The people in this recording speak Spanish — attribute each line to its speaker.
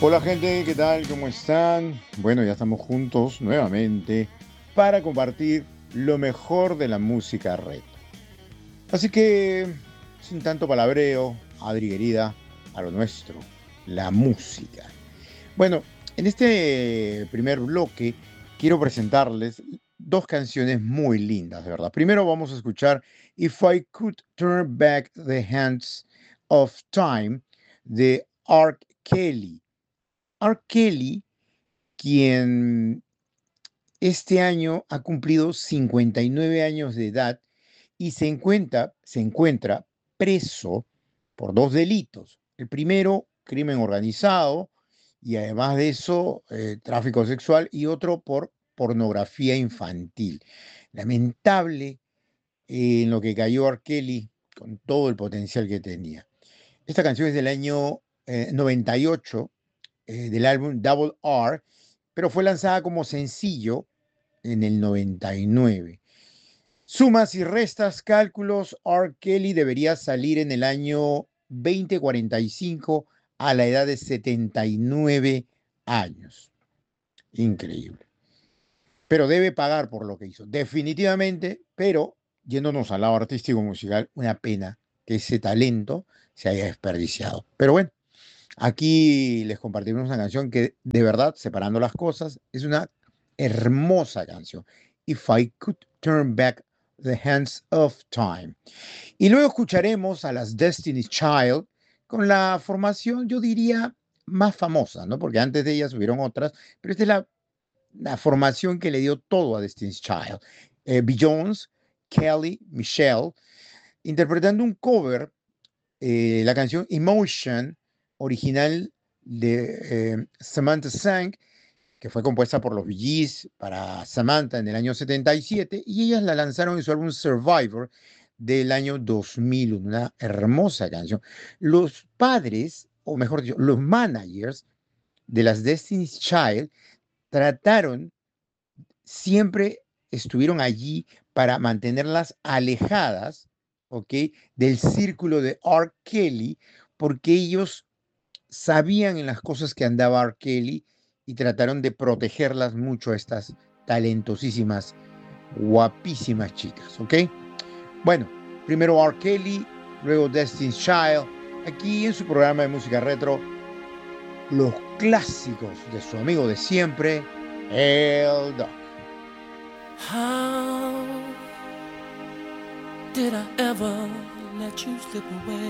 Speaker 1: Hola gente, ¿qué tal? ¿Cómo están? Bueno, ya estamos juntos nuevamente para compartir lo mejor de la música retro. Así que, sin tanto palabreo, Adri querida, a lo nuestro, la música. Bueno, en este primer bloque quiero presentarles dos canciones muy lindas, de verdad. Primero vamos a escuchar If I Could Turn Back the Hands of Time de R. Kelly. R. Kelly, quien este año ha cumplido 59 años de edad y se encuentra preso por dos delitos. El primero, crimen organizado, y además de eso, tráfico sexual, y otro por pornografía infantil. Lamentable en lo que cayó R. Kelly con todo el potencial que tenía. Esta canción es del año 98, del álbum Double R, pero fue lanzada como sencillo en el 99. Sumas y restas, cálculos, R. Kelly debería salir en el año 2045 a la edad de 79 años. Increíble. Pero debe pagar por lo que hizo, definitivamente, pero yéndonos al lado artístico musical, una pena que ese talento se haya desperdiciado. Pero bueno, aquí les compartimos una canción que de verdad, separando las cosas, es una hermosa canción. If I Could Turn Back the Hands of Time. Y luego escucharemos a las Destiny's Child con la formación, yo diría, más famosa, ¿no? Porque antes de ellas hubieron otras, pero esta es la formación que le dio todo a Destiny's Child. Jones, Kelly, Michelle, interpretando un cover, la canción Emotion, original de Samantha Sang, que fue compuesta por los Bee Gees para Samantha en el año 77, y ellas la lanzaron en su álbum Survivor del año 2001, una hermosa canción. Los padres, o mejor dicho, los managers de las Destiny's Child trataron, siempre estuvieron allí para mantenerlas alejadas, ¿ok? Del círculo de R. Kelly, porque ellos sabían en las cosas que andaba R. Kelly y trataron de protegerlas mucho a estas talentosísimas, guapísimas chicas, ¿ok? Bueno, primero R. Kelly, luego Destiny's Child, aquí en su programa de música retro, los clásicos de su amigo de siempre, el Doc.
Speaker 2: How did I ever let you slip away?